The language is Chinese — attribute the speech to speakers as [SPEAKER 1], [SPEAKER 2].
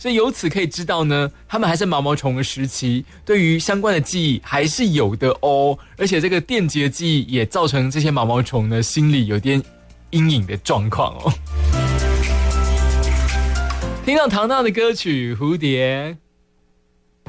[SPEAKER 1] 所以由此可以知道呢，他们还是毛毛虫的时期，对于相关的记忆还是有的哦。而且这个电极的记忆也造成这些毛毛虫呢心里有点阴影的状况哦。听到唐娜的歌曲《蝴蝶》。